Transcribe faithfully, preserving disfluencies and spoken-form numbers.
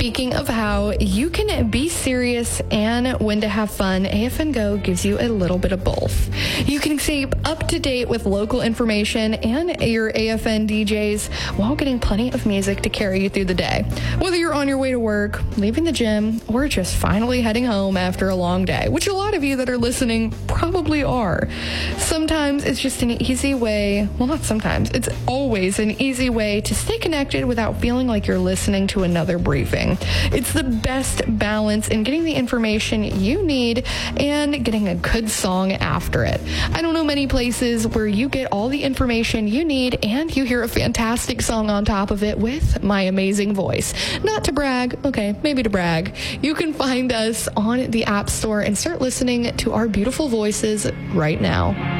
speaking of how you can be serious and when to have fun, A F N Go gives you a little bit of both. You can keep up to date with local information and your A F N D Js while getting plenty of music to carry you through the day. Whether you're on your way to work, leaving the gym, or just finally heading home after a long day, which a lot of you that are listening probably are. Sometimes it's just an easy way, well, not sometimes, it's always an easy way to stay connected without feeling like you're listening to another briefing. It's the best balance in getting the information you need and getting a good song after it. I don't know many places where you get all the information you need and you hear a fantastic song on top of it with my amazing voice. Not to brag, okay, maybe to brag. You can find us on the App Store and start listening to our beautiful voices right now.